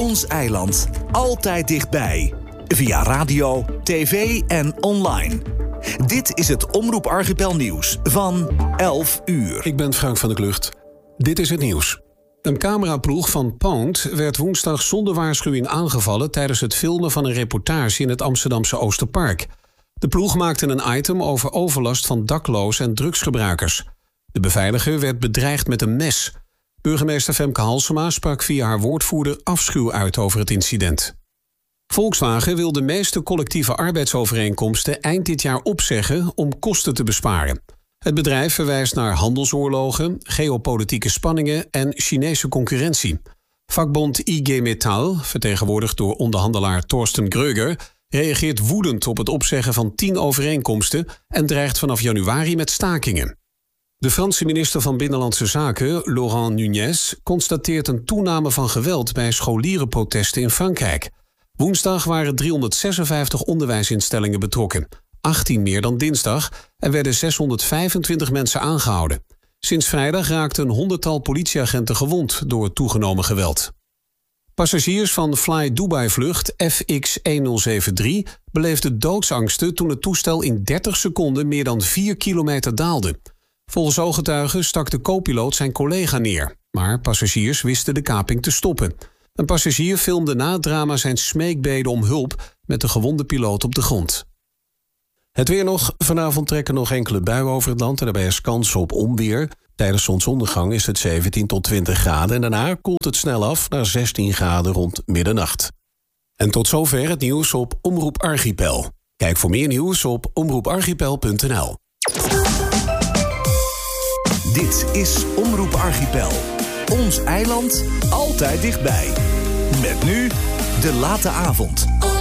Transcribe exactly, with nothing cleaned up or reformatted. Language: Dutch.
Ons eiland. Altijd dichtbij. Via radio, tv en online. Dit is het Omroep Archipel nieuws van elf uur. Ik ben Frank van der Klucht. Dit is het nieuws. Een cameraploeg van Poont werd woensdag zonder waarschuwing aangevallen tijdens het filmen van een reportage in het Amsterdamse Oosterpark. De ploeg maakte een item over overlast van daklozen en drugsgebruikers. De beveiliger werd bedreigd met een mes. Burgemeester Femke Halsema sprak via haar woordvoerder afschuw uit over het incident. Volkswagen wil de meeste collectieve arbeidsovereenkomsten eind dit jaar opzeggen om kosten te besparen. Het bedrijf verwijst naar handelsoorlogen, geopolitieke spanningen en Chinese concurrentie. Vakbond I G Metall, vertegenwoordigd door onderhandelaar Thorsten Gröger, reageert woedend op het opzeggen van tien overeenkomsten en dreigt vanaf januari met stakingen. De Franse minister van Binnenlandse Zaken, Laurent Nunez, constateert een toename van geweld bij scholierenprotesten in Frankrijk. Woensdag waren driehonderdzesenvijftig onderwijsinstellingen betrokken, achttien meer dan dinsdag, en werden zeshonderdvijfentwintig mensen aangehouden. Sinds vrijdag raakten een honderdtal politieagenten gewond door het toegenomen geweld. Passagiers van Fly Dubai-vlucht F X honderd zevenentachtig beleefden doodsangsten toen het toestel in dertig seconden meer dan vier kilometer daalde. Volgens ooggetuigen stak de co-piloot zijn collega neer, maar passagiers wisten de kaping te stoppen. Een passagier filmde na het drama zijn smeekbeden om hulp met de gewonde piloot op de grond. Het weer nog. Vanavond trekken nog enkele buien over het land en daarbij is kans op onweer. Tijdens zonsondergang is het zeventien tot twintig graden en daarna koelt het snel af naar zestien graden rond middernacht. En tot zover het nieuws op Omroep Archipel. Kijk voor meer nieuws op omroep archipel punt n l. Dit is Omroep Archipel. Ons eiland, altijd dichtbij. Met nu de late avond.